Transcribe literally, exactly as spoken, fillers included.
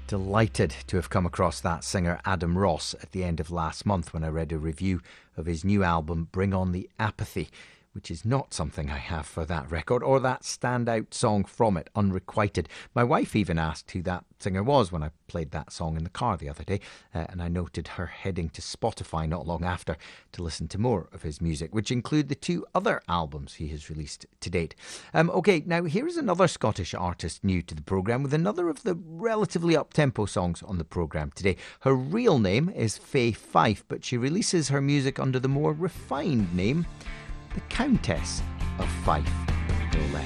Delighted to have come across that singer Adam Ross at the end of last month when I read a review of his new album Bring On The Apathy, which is not something I have for that record or that standout song from it, Unrequited. My wife even asked who that singer was when I played that song in the car the other day, uh, and I noted her heading to Spotify not long after to listen to more of his music, which include the two other albums he has released to date. Um, OK, now here is another Scottish artist new to the programme with another of the relatively up-tempo songs on the programme today. Her real name is Faye Fife, but she releases her music under the more refined name The Countess of Fife. No less.